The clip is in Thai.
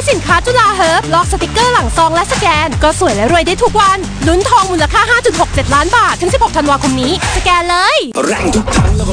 สินค้าจุฬาเฮิร์บลอกสติกเกอร์หลังซองและสแกนก็สวยและรวยได้ทุกวันลุ้นทองมูลค่า 5.67 ล้านบาทถึง 16 ธันวาคมนี้สแกนเลยแรงทุกครั้ง